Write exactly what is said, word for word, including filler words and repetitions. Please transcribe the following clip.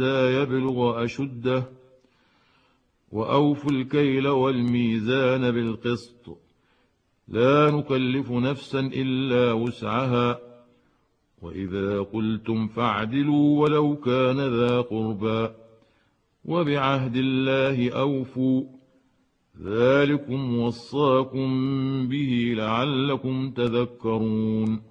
حتى يبلغ أشده. وأوفوا الكيل والميزان بالقسط، لا نكلف نفسا إلا وسعها، وإذا قلتم فاعدلوا ولو كان ذا قربى، وبعهد الله أوفوا، ذلكم وصاكم به لعلكم تذكرون.